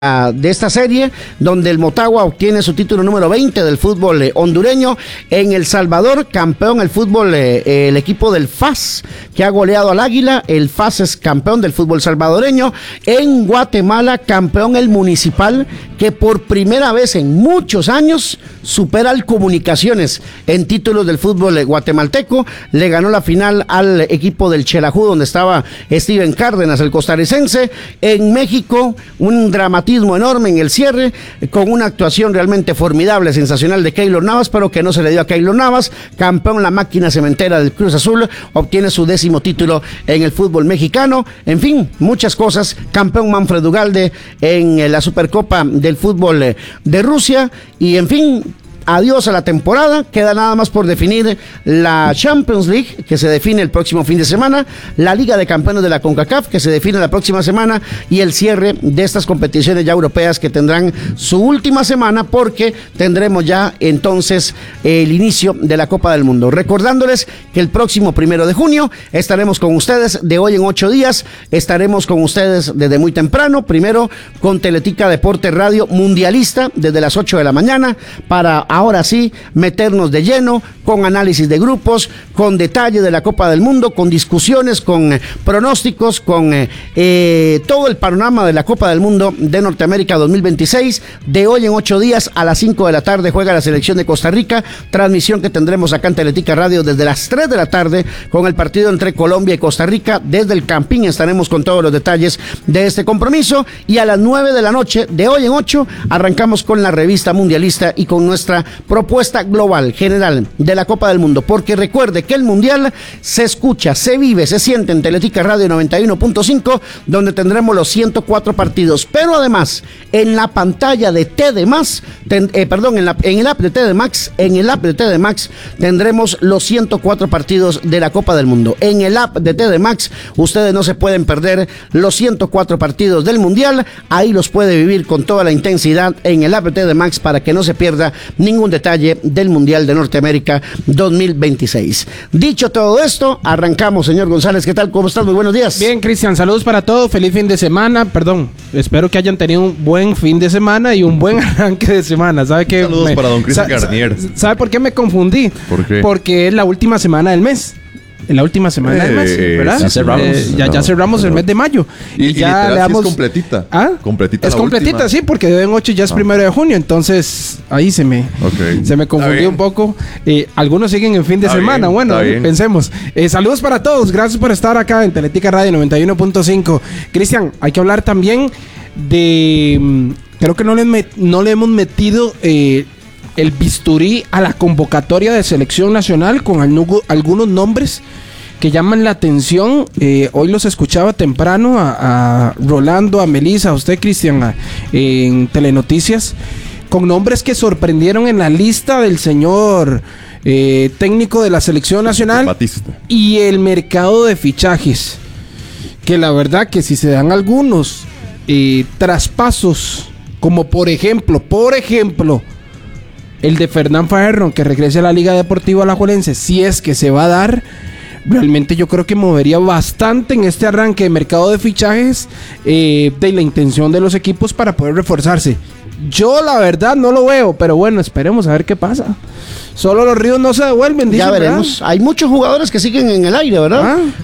de esta serie, donde el Motagua obtiene su título número 20 del fútbol hondureño. En El Salvador, campeón el fútbol, el equipo del FAS, que ha goleado al Águila. El FAS es campeón del fútbol salvadoreño. En Guatemala, campeón el Municipal, que por primera vez en muchos años supera al Comunicaciones en títulos del fútbol guatemalteco. Le ganó la final al equipo del Xelajú, donde estaba Steven Cárdenas, el costarricense. En México, un dramatismo enorme en el cierre, con una actuación realmente formidable, sensacional de Keylor Navas, pero que no se le dio a Keylor Navas. Campeón la máquina cementera del Cruz Azul, obtiene su 10º título en el fútbol mexicano. En fin, muchas cosas. Campeón Manfred Ugalde en la Supercopa del fútbol de Rusia. Y en fin, adiós a la temporada, queda nada más por definir la Champions League, que se define el próximo fin de semana, la Liga de Campeones de la CONCACAF, que se define la próxima semana, y el cierre de estas competiciones ya europeas, que tendrán su última semana, porque tendremos ya entonces el inicio de la Copa del Mundo. Recordándoles que el próximo 1 de junio estaremos con ustedes, de hoy en 8 días, estaremos con ustedes desde muy temprano, primero con Teletica Deporte Radio Mundialista, desde las 8 de la mañana, para ahora sí meternos de lleno con análisis de grupos, con detalle de la Copa del Mundo, con discusiones, con pronósticos, con todo el panorama de la Copa del Mundo de Norteamérica 2026. De hoy en 8 días a las 5 de la tarde juega la selección de Costa Rica, transmisión que tendremos acá en Teletica Radio desde las 3 de la tarde con el partido entre Colombia y Costa Rica. Desde el Campín estaremos con todos los detalles de este compromiso, y a las 9 de la noche de hoy en 8 arrancamos con la revista mundialista y con nuestra propuesta global, general de la Copa del Mundo, porque recuerde que el Mundial se escucha, se vive, se siente en Teletica Radio 91.5, donde tendremos los 104 partidos, pero además en la pantalla de TD+, en el app de TD Max, tendremos los 104 partidos de la Copa del Mundo. En el app de TD Max, ustedes no se pueden perder los 104 partidos del Mundial, ahí los puede vivir con toda la intensidad en el app de TD Max, para que no se pierda ningún detalle del Mundial de Norteamérica 2026. Dicho todo esto, arrancamos. Señor González, ¿qué tal? ¿Cómo estás? Muy buenos días. Bien, Cristian, saludos para todos, feliz fin de semana, espero que hayan tenido un buen fin de semana y un buen arranque de semana. Saludos para don Cristian Garnier. ¿Sabe por qué me confundí? ¿Por qué? Porque es la última semana del mes. En la última semana del mes, ¿verdad? Ya cerramos. Ya cerramos el mes de mayo. Y ya le damos... es completita. ¿Ah? Completita. Es completita, última. Sí, porque de en 8 ya es 1 de junio. Entonces, ahí se me confundió un poco. Algunos siguen en fin de semana. Bien, bueno, pensemos. Saludos para todos. Gracias por estar acá en Teletica Radio 91.5. Cristian, hay que hablar también de... Creo que no le hemos metido... el bisturí a la convocatoria de selección nacional con algunos nombres que llaman la atención. Hoy los escuchaba temprano a Rolando, a Melissa, a usted, Cristian, en Telenoticias, con nombres que sorprendieron en la lista del señor técnico de la selección nacional Batista. Y el mercado de fichajes, que la verdad que si se dan algunos traspasos, como por ejemplo el de Fernán Fajerron, que regrese a la Liga Deportiva Alajuelense, si es que se va a dar, realmente yo creo que movería bastante en este arranque de mercado de fichajes, de la intención de los equipos para poder reforzarse. Yo la verdad no lo veo, pero bueno, esperemos a ver qué pasa. Solo los ríos no se devuelven, dicen, ya veremos. ¿Verdad? Hay muchos jugadores que siguen en el aire, ¿verdad?